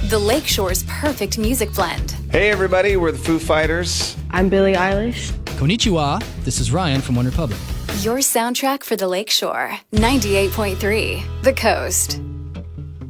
The Lakeshore's perfect music blend. Hey everybody, we're the Foo Fighters. I'm Billie Eilish. Konnichiwa, this is Ryan from OneRepublic. Your soundtrack for the Lakeshore. 98.3 The Coast.